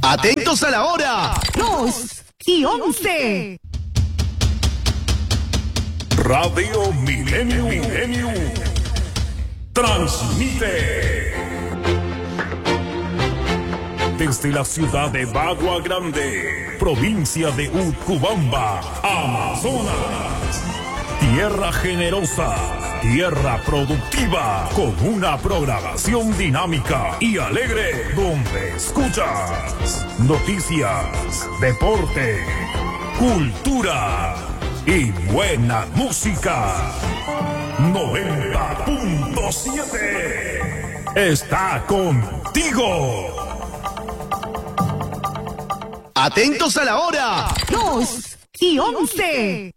Atentos a la hora 2:11. Radio Milenio transmite desde la ciudad de Bagua Grande, provincia de Utcubamba, Amazonas. Tierra generosa, tierra productiva, con una programación dinámica y alegre, donde escuchas noticias, deporte, cultura y buena música. 90.7 está contigo. Atentos a la hora 2:11.